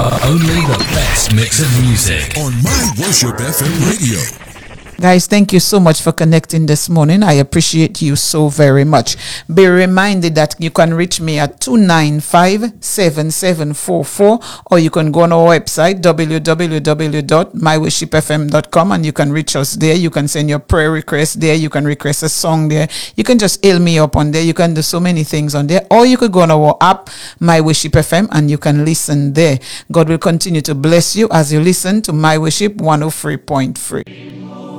Only the best mix of music on My Worship FM radio. Guys, thank you so much for connecting this morning. I appreciate you so very much. Be reminded that you can reach me at 295-7744, or you can go on our website, www.myworshipfm.com, and you can reach us there. You can send your prayer request there. You can request a song there. You can just hail me up on there. You can do so many things on there. Or you could go on our app, My Worship FM, and you can listen there. God will continue to bless you as you listen to My Worship 103.3.